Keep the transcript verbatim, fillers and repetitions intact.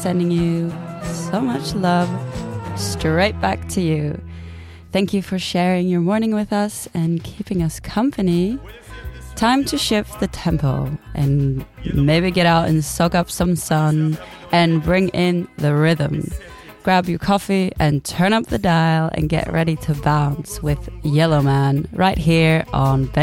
sending you so much love straight back to you. Thank you for sharing your morning with us and keeping us company. Time to shift the tempo and maybe get out and soak up some sun and bring in the rhythm. Grab your coffee and turn up the dial and get ready to bounce with Yellowman right here on